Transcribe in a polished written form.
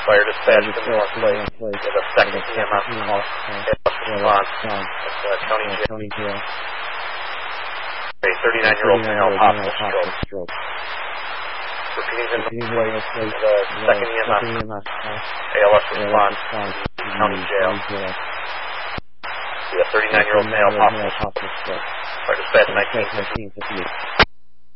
Fire dispatch to North Lake. We have a second EMS call. Response. County Jail. A 39-year-old male hospital stroke. Repeating in North Lake. The second EMS. ALS response. County Jail. We have 39-year-old male hospital stroke. Fire dispatch 1958.